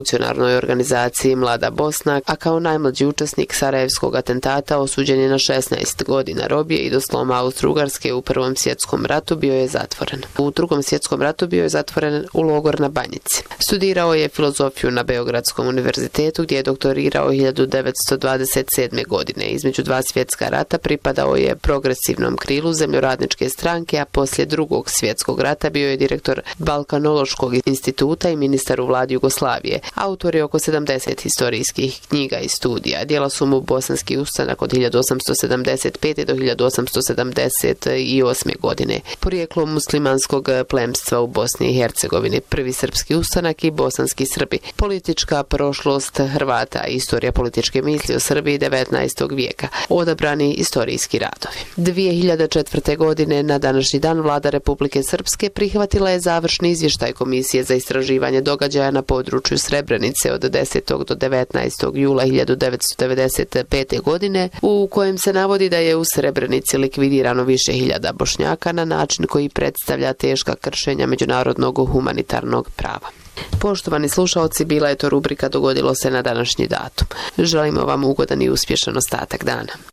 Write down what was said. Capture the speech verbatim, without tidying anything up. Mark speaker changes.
Speaker 1: revolucionarnoj organizaciji Mlada Bosna, a kao najmlađi učesnik Sarajevskog atentata osuđen je na šesnaest godina robije i do sloma Austro-Ugarske u Prvom svjetskom ratu bio je zatvoren. U Drugom svjetskom ratu bio je zatvoren u logor na Banjici. Studirao je filozofiju na Beogradskom univerzitetu gdje je doktorirao hiljadu devetsto dvadeset sedme. godine. Između dva svjetska rata pripadao je progresivnom krilu zemljoradničke stranke, a poslije Drugog svjetskog rata bio je direktor Balkanološkog instituta i ministar u vladi Jugoslavije. Autor je oko sedamdeset historijskih knjiga i studija. Djela su mu Bosanski ustanak od hiljadu osamsto sedamdeset pete. do hiljadu osamsto sedamdeset osme. godine. Porijeklo muslimanskog plemstva u Bosni i Hercegovini, Prvi srpski ustanak i Bosanski Srbi, politička prošlost Hrvata, istorija političke misli o Srbiji devetnaestog vijeka, odabrani istorijski radovi. dvije hiljade četvrte. godine na današnji dan vlada Republike Srpske prihvatila je završni izvještaj Komisije za istraživanje događaja na području Srebrenice od desetog do devetnaestog jula hiljadu devetsto devedeset pete. godine, u kojem se navodi da je u Srebrenici likvidirano više hiljada Bošnjaka na način koji predstavlja teška kršenja međunarodnog humanitarnog prava. Poštovani slušaoci, bila je to rubrika Dogodilo se na današnji datum. Želimo vam ugodan i uspješan ostatak dana.